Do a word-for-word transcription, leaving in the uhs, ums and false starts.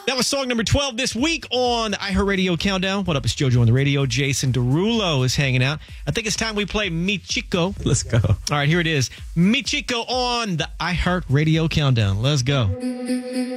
That was song number twelve this week on the iHeartRadio Countdown. What up? It's JoJo on the radio. Jason Derulo is hanging out. I think it's time we play Mi Chico. Let's go. All right, here it is. Mi Chico on the iHeartRadio Countdown. Let's go.